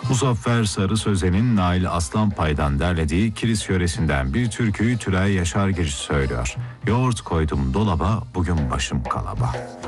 Muzaffer Sarı Sözen'in Nail Aslanpay'dan derlediği Kilis yöresinden bir türküyü Tülay Yaşargil söylüyor. Yoğurt koydum dolaba, bugün başım kalaba.